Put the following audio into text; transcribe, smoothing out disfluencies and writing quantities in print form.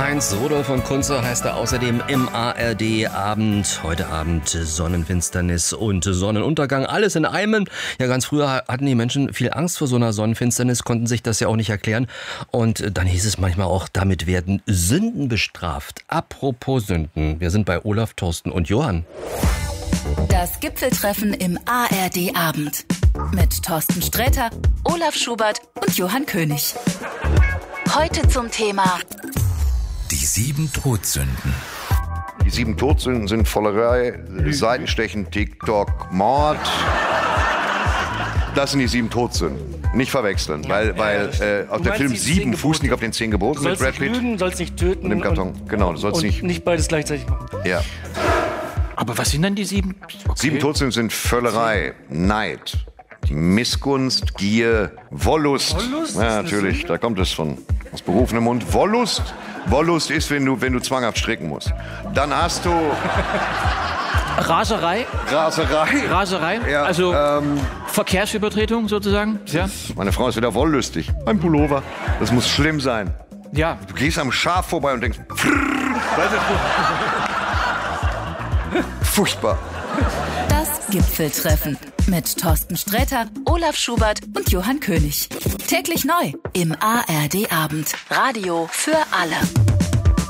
Heinz Rudolf von Kunze heißt er außerdem im ARD-Abend. Heute Abend Sonnenfinsternis und Sonnenuntergang. Alles in einem. Ja, ganz früher hatten die Menschen viel Angst vor so einer Sonnenfinsternis, konnten sich das ja auch nicht erklären. Und dann hieß es manchmal auch, damit werden Sünden bestraft. Apropos Sünden. Wir sind bei Olaf, Thorsten und Johann. Das Gipfeltreffen im ARD-Abend. Mit Thorsten Sträter, Olaf Schubert und Johann König. Heute zum Thema die 7 Todsünden. Die 7 Todsünden sind Vollerei, Seitenstechen, TikTok, Mord. Das sind die 7 Todsünden. Nicht verwechseln, weil auf der Film 7 fußt nicht auf den 10 Geboten mit Brad Pitt. Du sollst nicht lügen, sollst nicht töten. Und im Karton, genau. Du sollst nicht beides gleichzeitig machen. Ja. Aber was sind denn die 7? Okay. 7 Todsünden sind Völlerei, Neid, die Missgunst, Gier, Wollust. Wollust? Ja, natürlich, da kommt es aus berufenem Mund. Wollust ist, wenn du zwanghaft stricken musst. Dann hast du Raserei. Ja, Also Verkehrsübertretung sozusagen. Ja. Meine Frau ist wieder wollüstig. Ein Pullover. Das muss schlimm sein. Ja. Du gehst am Schaf vorbei und denkst, furchtbar. das Gipfeltreffen mit Thorsten Sträter, Olaf Schubert und Johann König. Täglich neu im ARD-Abend. Radio für alle.